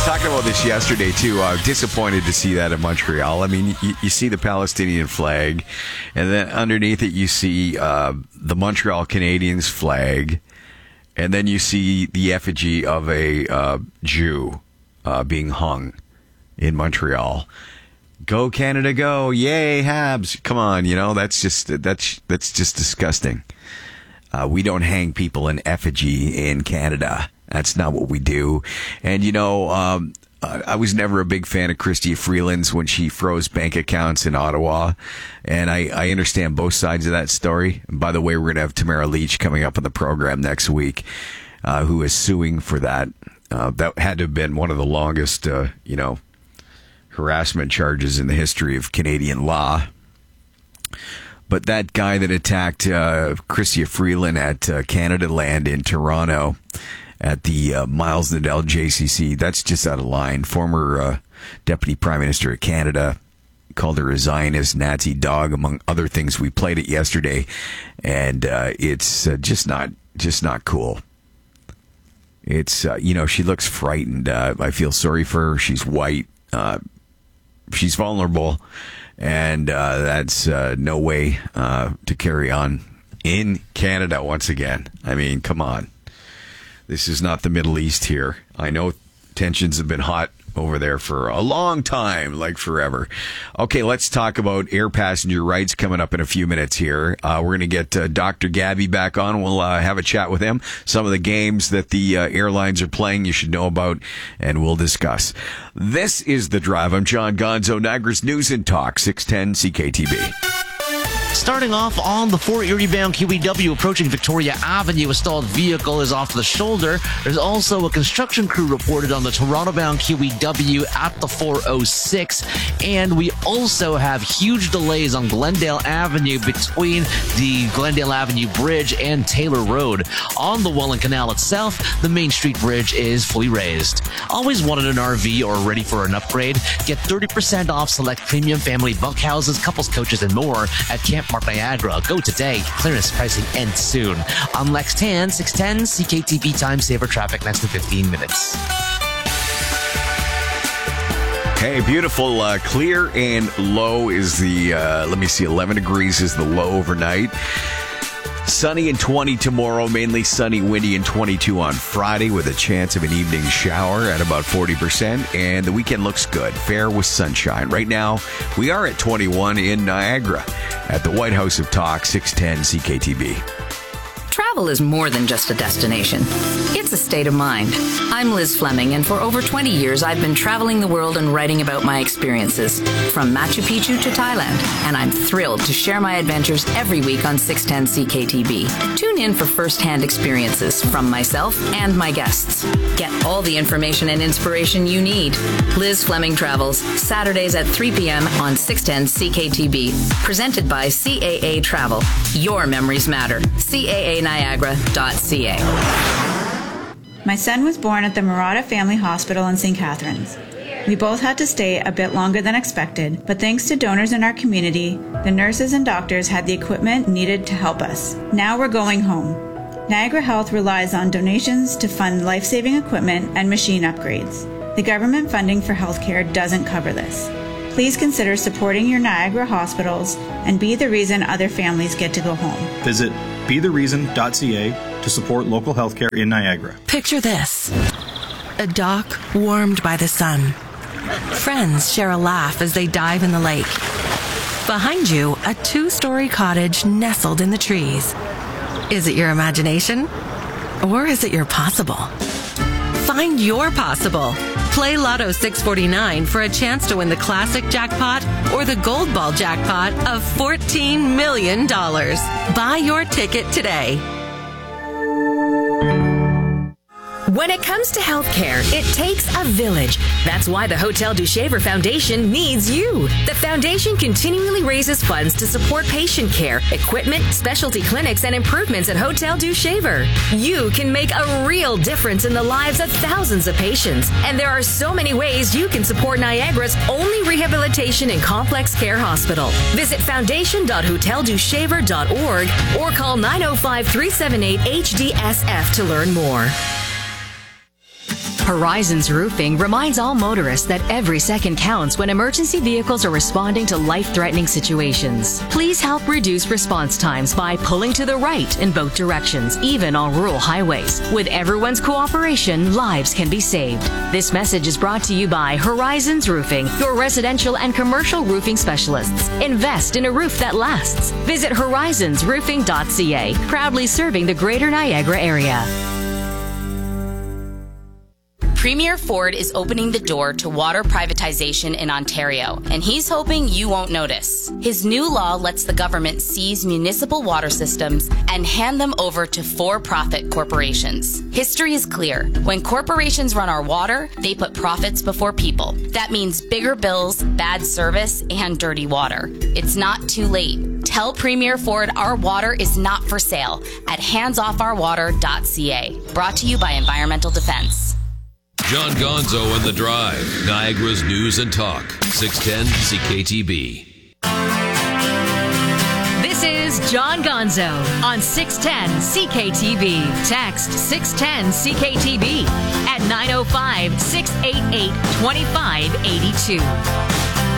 talking about this yesterday, too. Disappointed to see that in Montreal. I mean, you see the Palestinian flag, and then underneath it you see the Montreal Canadiens flag, and then you see the effigy of a Jew being hung in Montreal. Go Canada, go! Yay, Habs! Come on, that's just disgusting. We don't hang people in effigy in Canada. That's not what we do. And, I was never a big fan of Chrystia Freeland's when she froze bank accounts in Ottawa. And I understand both sides of that story. And by the way, we're going to have Tamara Leach coming up on the program next week, who is suing for that. That had to have been one of the longest, harassment charges in the history of Canadian law. But that guy that attacked Chrystia Freeland at Canada Land in Toronto at the Miles Nadell JCC, that's just out of line. Former Deputy Prime Minister of Canada called her a Zionist Nazi dog, among other things. We played it yesterday, and it's just not cool. It's, she looks frightened. I feel sorry for her. She's white. She's vulnerable. And that's no way to carry on in Canada once again. I mean, come on. This is not the Middle East here. I know tensions have been hot over there for a long time, like forever. Okay, let's talk about air passenger rights coming up in a few minutes here. We're going to get Dr. Gabby back on. We'll have a chat with him. Some of the games that the airlines are playing you should know about, and we'll discuss. This is The Drive. I'm John Gonzo, Niagara's News and Talk, 610 CKTB. Starting off on the Fort Erie-bound QEW approaching Victoria Avenue, a stalled vehicle is off the shoulder. There's also a construction crew reported on the Toronto-bound QEW at the 406. And we also have huge delays on Glendale Avenue between the Glendale Avenue Bridge and Taylor Road. On the Welland Canal itself, the Main Street Bridge is fully raised. Always wanted an RV or ready for an upgrade? Get 30% off select premium family bunkhouses, couples coaches, and more at Camp Mark Niagara. Go today. Clearance pricing ends soon. On Lex Tan, 610 CKTB time saver traffic next to 15 minutes. Hey, beautiful. Clear and low is the, 11 degrees is the low overnight. Sunny and 20 tomorrow, mainly sunny, windy, and 22 on Friday with a chance of an evening shower at about 40%. And the weekend looks good, fair with sunshine. Right now, we are at 21 in Niagara at the White House of Talk, 610 CKTB. Travel is more than just a destination. It's a state of mind. I'm Liz Fleming, and for over 20 years, I've been traveling the world and writing about my experiences, from Machu Picchu to Thailand, and I'm thrilled to share my adventures every week on 610 CKTB. Tune in for first-hand experiences from myself and my guests. Get all the information and inspiration you need. Liz Fleming Travels, Saturdays at 3 p.m. on 610 CKTB. Presented by CAA Travel. Your memories matter. CAANiagara.ca. My son was born at the Murata Family Hospital in St. Catharines. We both had to stay a bit longer than expected, but thanks to donors in our community, the nurses and doctors had the equipment needed to help us. Now we're going home. Niagara Health relies on donations to fund life-saving equipment and machine upgrades. The government funding for healthcare doesn't cover this. Please consider supporting your Niagara hospitals and be the reason other families get to go home. Visit bethereason.ca to support local healthcare in Niagara. Picture this: a dock warmed by the sun. Friends share a laugh as they dive in the lake. Behind you, a 2-story cottage nestled in the trees. Is it your imagination? Or is it your possible? Find your possible. Play Lotto 649 for a chance to win the classic jackpot or the gold ball jackpot of $14 million. Buy your ticket today. When it comes to healthcare, it takes a village. That's why the Hotel du Shaver Foundation needs you. The foundation continually raises funds to support patient care, equipment, specialty clinics, and improvements at Hotel du Shaver. You can make a real difference in the lives of thousands of patients. And there are so many ways you can support Niagara's only rehabilitation and complex care hospital. Visit foundation.hoteldushaver.org or call 905-378-HDSF to learn more. Horizons Roofing reminds all motorists that every second counts when emergency vehicles are responding to life-threatening situations. Please help reduce response times by pulling to the right in both directions, even on rural highways. With everyone's cooperation, lives can be saved. This message is brought to you by Horizons Roofing, your residential and commercial roofing specialists. Invest in a roof that lasts. Visit horizonsroofing.ca, proudly serving the Greater Niagara area. Premier Ford is opening the door to water privatization in Ontario, and he's hoping you won't notice. His new law lets the government seize municipal water systems and hand them over to for-profit corporations. History is clear. When corporations run our water, they put profits before people. That means bigger bills, bad service, and dirty water. It's not too late. Tell Premier Ford our water is not for sale at handsofourwater.ca. Brought to you by Environmental Defense. John Gonzo and The Drive, Niagara's News and Talk, 610 CKTB. This is John Gonzo on 610 CKTB. Text 610 CKTB at 905-688-2582.